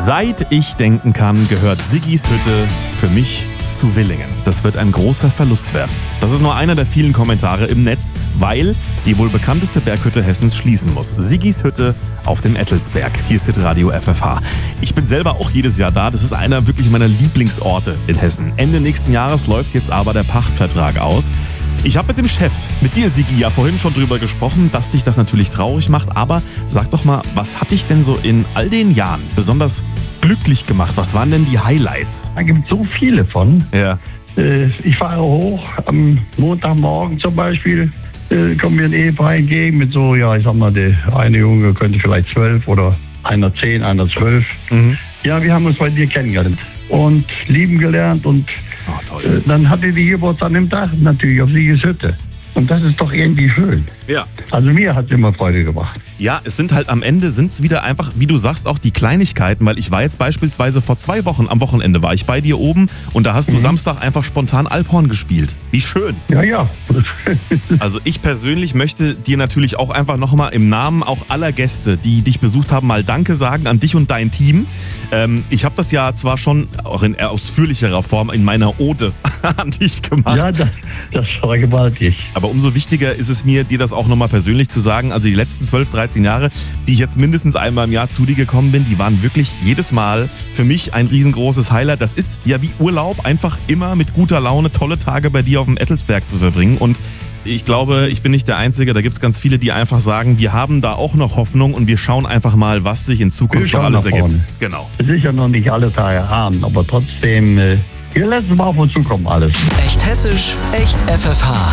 Seit ich denken kann, gehört Siggis Hütte für mich zu Willingen. Das wird ein großer Verlust werden. Das ist nur einer der vielen Kommentare im Netz, weil die wohl bekannteste Berghütte Hessens schließen muss. Siggis Hütte auf dem Ettelsberg. Hier ist Hitradio FFH. Ich bin selber auch jedes Jahr da. Das ist einer wirklich meiner Lieblingsorte in Hessen. Ende nächsten Jahres läuft jetzt aber der Pachtvertrag aus. Ich habe mit dem Chef, mit dir Siggi, ja vorhin schon drüber gesprochen, dass dich das natürlich traurig macht. Aber sag doch mal, was hat dich denn so in all den Jahren besonders glücklich gemacht? Was waren denn die Highlights? Da gibt es so viele von. Ja. Ich fahre hoch am Montagmorgen zum Beispiel. Kommt mir ein Ehepaar entgegen mit so, ja, ich sag mal, der eine Junge könnte vielleicht 12 oder einer 10, einer 12. Ja, wir haben uns bei dir kennengelernt und lieben gelernt und toll. Dann hatte die Geburtstag an dem Tag natürlich auf Siggis Hütte. Und das ist doch irgendwie schön. Ja. Also mir hat es immer Freude gemacht. Ja, es sind halt am Ende sind's wieder einfach, wie du sagst, auch die Kleinigkeiten, weil ich war jetzt beispielsweise vor 2 Wochen, am Wochenende war ich bei dir oben und da hast du Samstag einfach spontan Alphorn gespielt. Wie schön. Ja. Also ich persönlich möchte dir natürlich auch einfach nochmal im Namen auch aller Gäste, die dich besucht haben, mal Danke sagen an dich und dein Team. Ich habe das ja zwar schon auch in eher ausführlicherer Form in meiner Ode an dich gemacht. Ja, das war gewaltig. Aber umso wichtiger ist es mir, dir das auch nochmal persönlich zu sagen. Also die letzten 12, 13 Jahre, die ich jetzt mindestens einmal im Jahr zu dir gekommen bin, die waren wirklich jedes Mal für mich ein riesengroßes Highlight. Das ist ja wie Urlaub, einfach immer mit guter Laune tolle Tage bei dir auf dem Ettelsberg zu verbringen. Und ich glaube, ich bin nicht der Einzige, da gibt es ganz viele, die einfach sagen, wir haben da auch noch Hoffnung und wir schauen einfach mal, was sich in Zukunft noch alles ergibt. Genau. Sicher noch nicht alle Tage haben, aber trotzdem, wir lassen mal auf uns zukommen alles. Echt hessisch, echt FFH.